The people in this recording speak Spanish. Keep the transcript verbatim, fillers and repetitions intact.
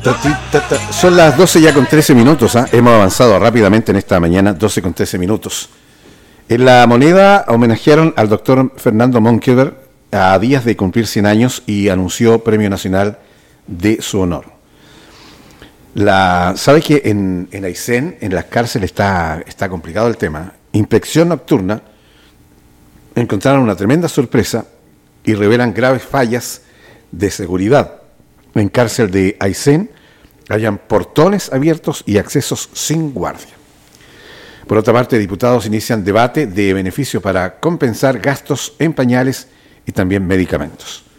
Son las doce ya con trece minutos, ¿eh? Hemos avanzado rápidamente en esta mañana, doce con trece minutos. En La Moneda homenajearon al doctor Fernando Monkever a días de cumplir cien años y anunció Premio Nacional de su honor. La, ¿Sabe que en, en Aysén, en las cárceles, está, está complicado el tema? Inspección nocturna, encontraron una tremenda sorpresa y revelan graves fallas de seguridad. En cárcel de Aysén hayan portones abiertos y accesos sin guardia. Por otra parte, diputados inician debate de beneficio para compensar gastos en pañales y también medicamentos.